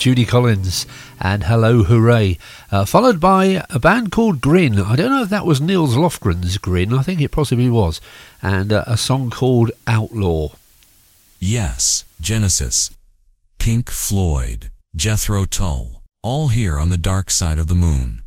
Judy Collins and Hello Hooray, followed by a band called Grin. I don't know if that was Nils Lofgren's Grin, I think it possibly was, and a song called Outlaw. Yes, Genesis, Pink Floyd, Jethro Tull, all here on the dark side of the moon.